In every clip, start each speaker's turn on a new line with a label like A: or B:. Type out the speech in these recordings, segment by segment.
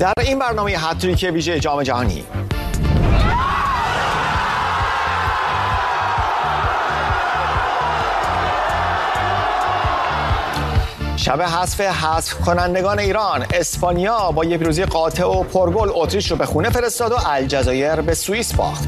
A: در این برنامه هتریک ویژه جام جهانی شب حذف کنندگان ایران، اسپانیا با یک پیروزی قاطع و پرگل اتریش رو به خونه فرستاد و الجزایر به سوئیس باخت.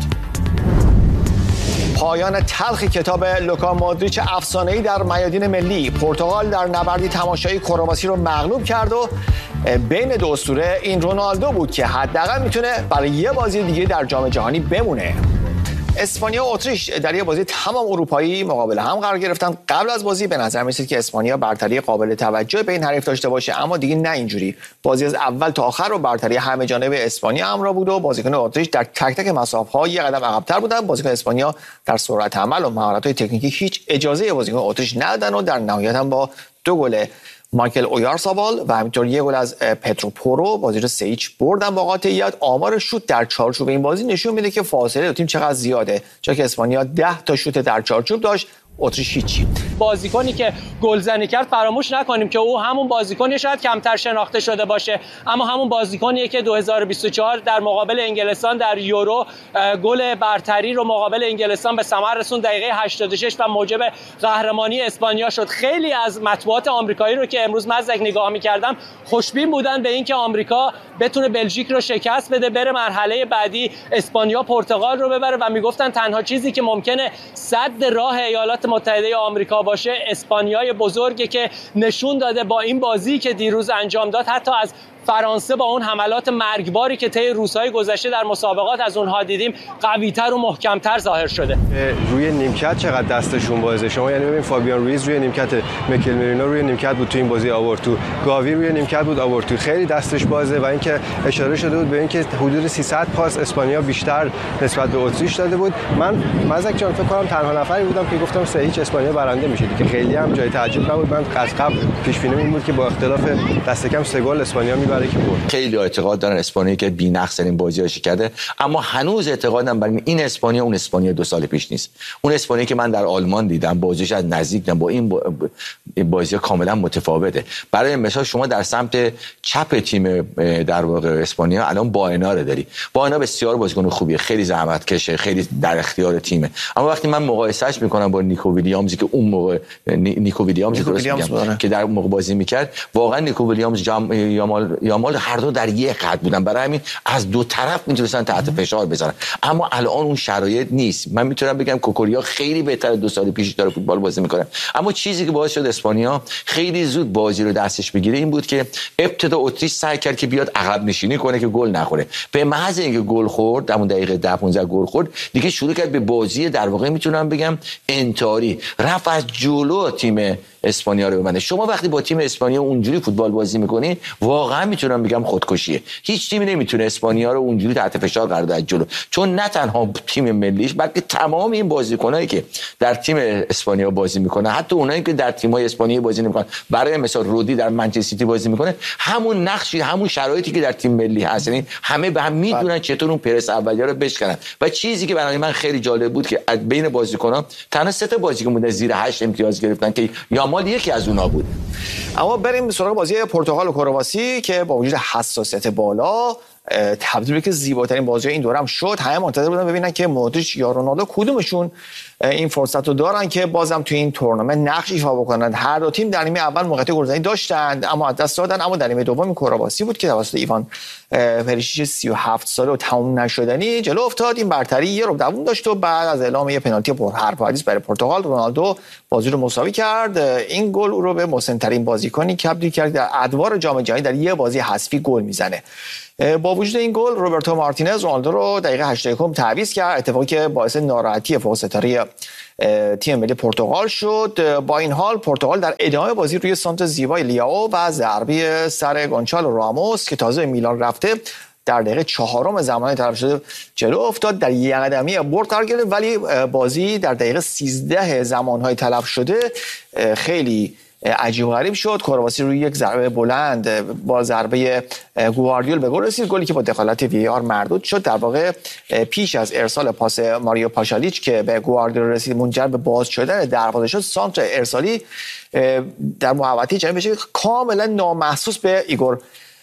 A: پایان تلخ کتاب لوکا مودریچ افسانه‌ای در میادین ملی، پرتغال در نبردی تماشایی کرواسی رو مغلوب کرد و بین دو اسطوره این رونالدو بود که حداقل میتونه برای یه بازی دیگه در جام جهانی بمونه. اسپانیا و اتریش در یه بازی تمام اروپایی مقابل هم قرار گرفتن. قبل از بازی به نظر می‌رسید که اسپانیا برتری قابل توجه به این حریف داشته باشه، اما دیگه نه اینجوری. بازی از اول تا آخر رو برتری همه جانبه اسپانیا همراه بود و بازیکن اتریش در تک تک مسافه‌ها یه قدم عقب‌تر بودن. بازیکن اسپانیا در سرعت عمل و مهارت‌های تکنیکی هیچ اجازه بازیکن اتریش ندادن و در نهایت هم با 2 گل مایکل اویارسابال و همینطور 1 گل از پترو پورو بازی رو 3-0 بردن با قاطعیت. آمار شوت در چارچوب این بازی نشون میده که فاصله دو تیم چقدر زیاده، چون که اسپانیا 10 تا شوت در چارچوب داشت، اتریش هیچی.
B: بازیکنی که گلزنی کرد فراموش نکنیم که او همون بازیکنی شاید کمتر شناخته شده باشه، اما همون بازیکنیه که 2024 در مقابل انگلستان در یورو گل برتری رو مقابل انگلستان به ثمر رسوند، دقیقه 86 و موجب قهرمانی اسپانیا شد. خیلی از مطبوعات آمریکایی رو که امروز مزدک نگاه می‌کردم خوشبین بودن به اینکه آمریکا بتونه بلژیک رو شکست بده، بره مرحله بعدی، اسپانیا پرتغال رو ببره و میگفتن تنها چیزی که ممکنه سد راه ایالات متحده آمریکا باشه اسپانیای بزرگی که نشون داده با این بازی که دیروز انجام داد حتی از فرانسه با اون حملات مرگباری که طی روزهای گذشته در مسابقات از اونها دیدیم قوی‌تر و محکم‌تر ظاهر شده.
C: روی نیمکت چقدر دستشون بازه. شما یعنی ببین فابیان رویز روی نیمکت، میکل مرینا روی نیمکت بود تو این بازی آورد تو، گاوی روی نیمکت بود آورد تو، خیلی دستش بازه و اینکه اشاره شده بود به اینکه حدود 300 پاس اسپانیا بیشتر نسبت به اتریش داده بود. من مزدک جان فکر کنم تنها نفری بودم که گفتم 3-0 اسپانیا برنده میشه که خیلی هم جای تعجب نبود. من از قبل پیش بینی این بود که با اختلاف دست کم 3 گل اسپانیا
D: خیلی اعتقاد دارن اسپانیا که بی‌نقص این بازیاشو کرده، اما هنوز اعتقادم بر این اسپانیا اون اسپانیا 2 سال پیش نیست. اون اسپانیا که من در آلمان دیدم بازیش از نزدیک دیدم با این بازی کاملا متفاوته. برای مثال شما در سمت چپ تیم در واقع اسپانیا الان بانا رو داری. بانا بسیار بازیکن خوبیه، خیلی زحمت کشه، خیلی در اختیار تیمه، اما وقتی من مقایسهش میکنم با نیکو ویلیامزی که اون موقع نیکو ویلیامز که در موقع بازی میکرد، واقعا نیکو ویلیامز یامال هر دو در یک خط بودن، برای همین از دو طرف میتونستن تحت فشار بذارن. اما الان اون شرایط نیست. من میتونم بگم کوکوریا خیلی بهتر 2 سال پیش داره فوتبال بازی میکنه، اما چیزی که باعث شد اسپانیا خیلی زود بازی رو دستش بگیره این بود که ابتدا اتریش سعی کرد که بیاد عقب نشینی کنه که گل نخوره. به محض اینکه گل خورد، همون دقیقه 10 15 گل خورد، دیگه شروع کرد به بازی در واقع میتونم بگم انتاری، رفت از جلو تیم اسپانیا رو ببنده. شما وقتی با تیم اسپانیا اونجوری فوتبال بازی میکنی واقعا میتونم بگم خودکشیه. هیچ تیمی نمیتونه اسپانیا رو اونجوری تحت فشار قرار بده جلو، چون نه تنها تیم ملیش بلکه تمام این بازیکنایی که در تیم اسپانیا بازی میکنه، حتی اونایی که در تیم‌های اسپانیایی بازی نمیکنن، برای مثال رودی در منچستر سیتی بازی میکنه، همون نقشی همون شرایطی که در تیم ملی هست، یعنی همه به هم میدونن چطور اون پرس اولیه رو بشکنن. و چیزی که برای من خیلی جالب بود که از بین بازیکنان تنها 3 تا بازیکن بودن زیر 8 امتیاز گرفتن که یامال یکی از اونها بود.
A: اما بریم سراغ بازی پرتغال و کرواسی که با وجود حساسیت بالا تبدیل به زیباترین بازی این دوره هم شد. همه منتظر بودن ببینن که مودریچ یا رونالدو کدومشون این فرصت رو دارن که بازم توی این تورنمنت نقش ایفا بکنن. هر دو تیم در نیمه اول موقعیت گلزنی داشتند اما از دست دادن. اما در نیمه دوم کرواسی بود که توسط ایوان پریشیچ 37 ساله و تمام نشدنی جلو افتاد. این برتری یه رو دوام داشت و بعد از اعلام یه پنالتی پرحرف و حدیث برای پرتغال، رونالدو بازی رو مساوی کرد. این گل او رو به مسن‌ترین بازیکنی تبدیل کرد در ادوار جام جهانی در یه بازی حذفی گل میزنه. با وجود این گل روبرتو مارتینز رونالدو رو دقیقه 81 تعویض کرد، اتفاقی که باعث ناراحتی فوق ستاره تیم ملی پرتغال شد. با این حال پرتغال در ادامه بازی روی سانت زیبای لیاو و ضربه سر گونچالو راموس که تازه میلان رفته در دقیقه 4 زمانی طرف شده جلو افتاد، در یک قدمی برد قرار گرفت، ولی بازی در دقیقه 13 زمانهای تلف شده خیلی عجیب غریب شد. کرواسی روی یک ضربه بلند با ضربه گواردیول به گل رسید، گلی که با دخالت وی آر مردود شد. در واقع پیش از ارسال پاس ماریو پاشالیچ که به گواردیول رسید منجر به باز شدن دروازه شد. سانتر ارسالی در محوطه جریمه بشه کاملا نامحسوس به ایگور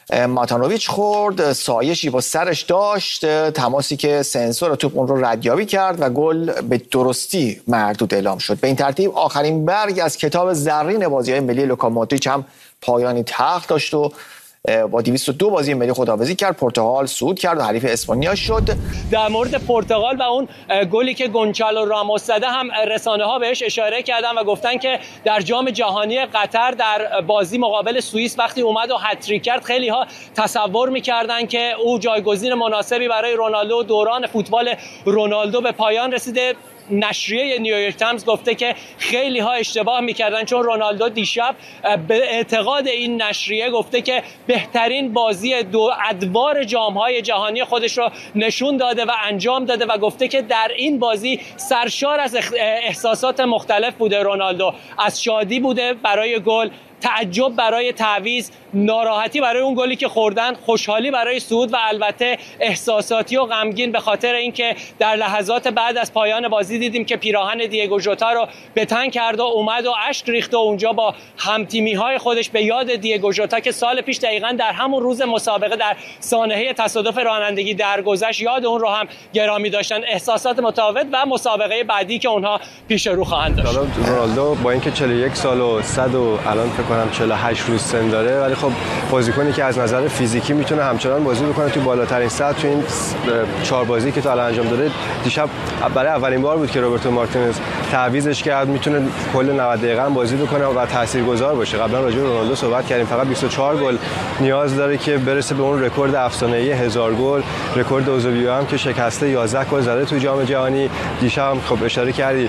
A: ماتانوویچ خورد، سایشی با سرش داشت، تماسی که سنسور توپ اون رو ردیابی کرد و گل به درستی مردود اعلام شد. به این ترتیب آخرین برگ از کتاب زرین بازی‌های ملی لوکا مودریچ هم پایانی تلخ داشت و با 202 بازی ملی خداحافظی کرد. پرتغال صعود کرد و حریف اسپانیا شد.
B: در مورد پرتغال و اون گلی که گونچالو راموس زده هم رسانه‌ها بهش اشاره کردن و گفتن که در جام جهانی قطر در بازی مقابل سوئیس وقتی اومد و هتریک کرد خیلی ها تصور می‌کردن که او جایگزین مناسبی برای رونالدو، دوران فوتبال رونالدو به پایان رسیده. نشریه نیویورک تایمز گفته که خیلی ها اشتباه میکردن چون رونالدو دیشب به اعتقاد این نشریه گفته که بهترین بازی دو ادوار جام‌های جهانی خودش رو نشون داده و انجام داده و گفته که در این بازی سرشار از احساسات مختلف بوده. رونالدو از شادی بوده برای گل، تعجب برای تعویض، ناراحتی برای اون گلی که خوردن، خوشحالی برای صعود و البته احساساتی و غمگین به خاطر اینکه در لحظات بعد از پایان بازی دیدیم که پیراهن دیگو ژوتا رو به تن کرد و اومد و اشک ریخت و اونجا با همتیمی‌های خودش به یاد دیگو ژوتا که سال پیش دقیقاً در همون روز مسابقه در سانحه تصادف رانندگی درگذشت یاد اون رو هم گرامی داشتن. احساسات متفاوت و مسابقه بعدی که اونها پیش رو خواهند داشت.
C: رونالدو با اینکه 41 سال و 100 و الان فکر کنم 48 روز سن داره ولی خب بازیکنی که از نظر فیزیکی میتونه همچنان بازی بکنه تو بالاترین سطح تو این 4 بازی که تا الان انجام داده. دیشب برای اولین بار بود که روبرتو مارتینز تعویضش کرد، میتونه کل 90 دقیقه بازی بکنه و تاثیرگذار باشه. قبلا راجع به رونالدو صحبت کردیم، فقط 24 گل نیاز داره که برسه به اون رکورد افسانه‌ای 1000 گل، رکورد اوزوبیو هم که شکسته 11 گل زده تو جام جهانی. دیشب هم خب اشاره کردی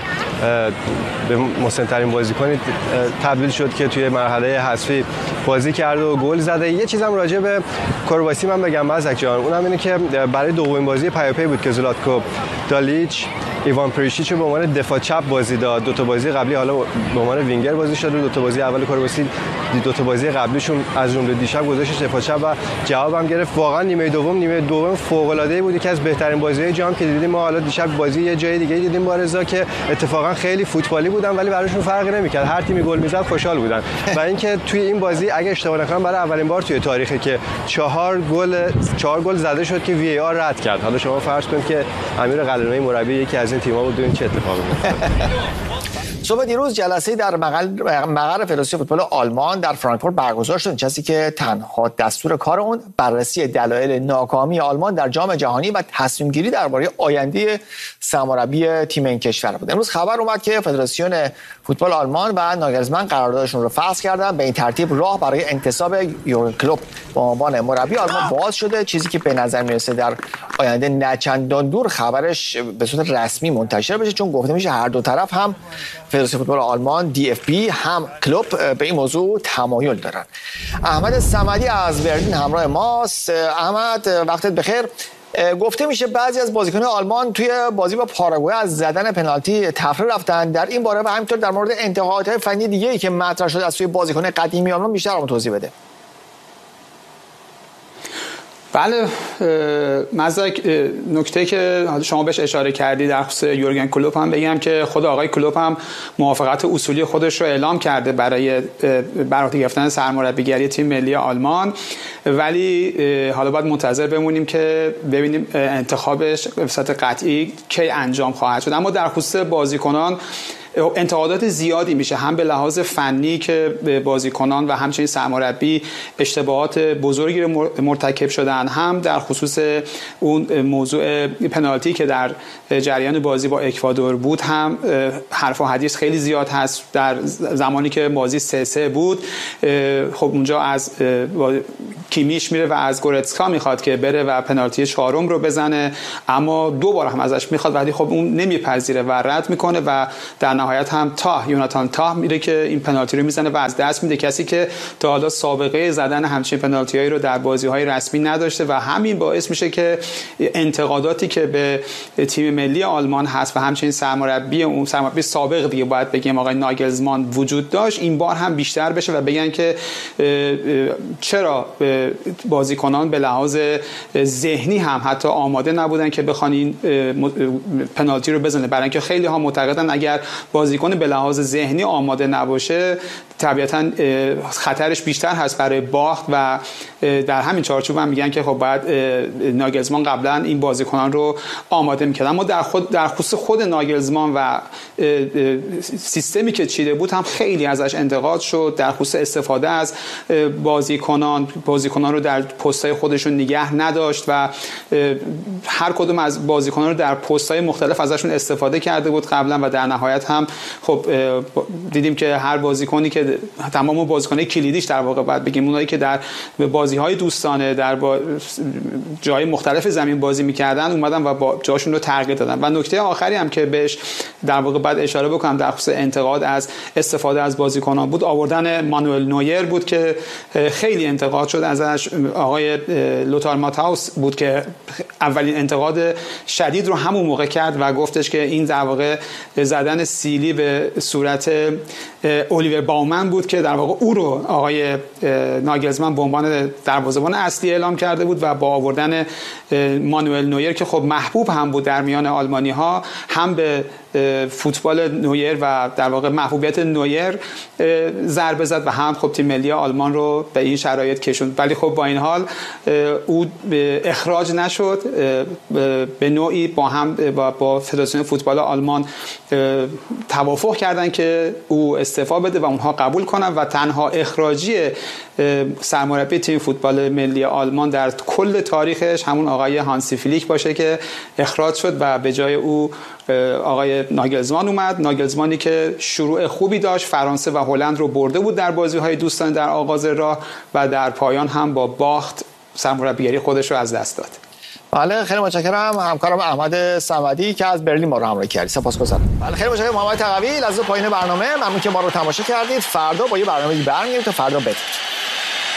C: به مسن‌ترین بازیکنی تبدیل شد که توی مرحله حذفی بازی کرده و گل زده. یه چیزم راجع به کرواسی من بگم مزک جان، اونم اینه که برای دومین بازی پیاپی بود که زلاتکو دالیچ ایوان پریشیچ رو به عنوان دفاع چپ بازی داد. 2 تا بازی قبلی حالا به عنوان وینگر بازی شد و 2 تا بازی اول کرواسی 2 تا بازی قبلیشون از جمله دیشب گذاشت دفاع چپ و جوابم گرفت. واقعا نیمه دوم فوق العاده بود، یکی از بهترین بازی‌های جام که دیدیم. ما حالا دیشب بازی یه جای دیگه دیدیم با رضا که اتفاقا خیلی فوتبالی بودن ولی براشون فرقی نمی‌کرد، هر تیمی گل می‌زد خوشحال بودن. و اینکه توی این بازی اگه اشتباه نکنم برای اولین بار توی تاریخی که 4 گل زده شد که وی آر رد کرد. حالا شما فرض کنید که امیر قلعه‌نویی مربی یکی از این تیم‌ها بود، این چه اتفاقی می‌افتاد.
A: صبح دیروز جلسه در مقر فدراسیون فوتبال آلمان در فرانکفورت برگزار شد، کسی که تنها دستور کار اون بررسی دلایل ناکامی آلمان در جام جهانی و تصمیم گیری درباره آینده سرمربی تیم این کشور بود. امروز خبر اومد که فدراسیون فوتبال آلمان و ناگلزمن قراردادشون رو فسخ کردن. به این ترتیب راه برای انتصاب یورگن کلوپ به عنوان مربی آلمان باز شده، چیزی که به نظر میرسه در آینده نچندان دور خبرش به صورت رسمی منتشر بشه، چون گفته میشه هر دو طرف هم فدراسیون فوتبال آلمان DFB هم کلوب به این موضوع تمایل دارن. احمد صمدی از برلین همراه ماست. احمد وقتت بخیر. گفته میشه بعضی از بازیکنان آلمان توی بازی با پاراگوئه از زدن پنالتی تفره رفتن. در این باره و همینطور در مورد انتقادهای فنی دیگه‌ای که مطرح شده از سوی بازیکن قدیمی آلمان بیشتر برام توضیح بده.
E: بله مزدک، نکته که شما بهش اشاره کردی در خصوص یورگن کلوپ هم بگم که خود آقای کلوپ هم موافقت اصولی خودش رو اعلام کرده برای بر عهده گرفتن سرمربیگری تیم ملی آلمان، ولی حالا باید منتظر بمونیم که ببینیم انتخابش به صورت قطعی کی انجام خواهد شد. اما در خصوص بازیکنان انتقادات زیادی میشه، هم به لحاظ فنی که بازیکنان و همچنین سرمربی اشتباهات بزرگی رو مرتکب شدن، هم در خصوص اون موضوع پنالتی که در جریان بازی با اکوادور بود هم حرف و حدیث خیلی زیاد هست. در زمانی که بازی 3-3 بود خب اونجا از کیمیش میره و از گورتسکا میخواد که بره و پنالتی 4م رو بزنه، اما 2 بار هم ازش میخواد ولی خب اون نمیپذیره و رد میکنه و در نهایت هم یوناتان تاه میره که این پنالتی رو میزنه و از دست میده، کسی که تا حالا سابقه زدن همچین پنالتیایی رو در بازی‌های رسمی نداشته و همین باعث میشه که انتقاداتی که به تیم ملی آلمان هست و همچنین سرمربی سابق دیگه باید بگیم آقای ناگلزمان وجود داشت این بار هم بیشتر بشه و بگن که چرا بازیکنان به لحاظ ذهنی هم حتی آماده نبودن که بخوان این پنالتی رو بزنه، برای اینکه خیلی ها معتقدن اگر بازیکن به لحاظ ذهنی آماده نباشه طبیعتاً خطرش بیشتر هست برای باخت و در همین چارچوب هم میگن که خب باید ناگلزمان قبلا این بازیکنان رو آماده میکرد. اما در خصوص خود ناگلزمان و سیستمی که چیده بود هم خیلی ازش انتقاد شد، در خصوص استفاده از بازیکنان رو در پست‌های خودشون نگه نداشت و هر کدوم از بازیکنان رو در پست‌های مختلف ازشون استفاده کرده بود قبلا و در نهایت هم خب دیدیم که هر بازیکنی که تمام بازیکن‌های کلیدیش در واقع بعد بگیم اونایی که در بازی‌های دوستانه در جای مختلف زمین بازی می‌کردن اومدن و جاشون رو تغییر دادن. و نکته آخری هم که بهش در واقع بعد اشاره بکنم در خصوص انتقاد از استفاده از بازیکنان بود، آوردن مانوئل نویر بود که خیلی انتقاد شد ازش. آقای لوتار ماتاوس بود که اولین انتقاد شدید رو همون موقع کرد و گفتش که این در واقع زدن سیلی به صورت الیور باومن بود که در واقع او رو آقای ناگلزمان به عنوان دروازه‌بان اصلی اعلام کرده بود و با آوردن مانوئل نویر که خب محبوب هم بود در میان آلمانی‌ها، هم به فوتبال نویر و در واقع محبوبیت نویر ضربه زد و هم خب تیم ملی آلمان رو به این شرایط کشوند. ولی خب با این حال او اخراج نشد، به نوعی با فدراسیون فوتبال آلمان توافق کردن که او استعفا بده و اونها قبول کنن و تنها اخراجی سرمربی تیم فوتبال ملی آلمان در کل تاریخش همون آقای هانسی فلیک باشه که اخراج شد و به جای او آقای ناگلزمان اومد. ناگلزمانی که شروع خوبی داشت، فرانسه و هلند رو برده بود در بازی‌های دوستانه در آغاز راه و در پایان هم با باخت سرمربیگری خودش رو از دست داد.
A: بله خیلی متشکرم همکارم احمد صمدی که از برلین ما رو همراهی کردید. سپاسگزارم. بله خیلی متشکرم محمد تقوی. از پایین برنامه ممنون که ما رو تماشا کردید. فردا با یه برنامه‌ای برمیگردیم تا فردا بدرود.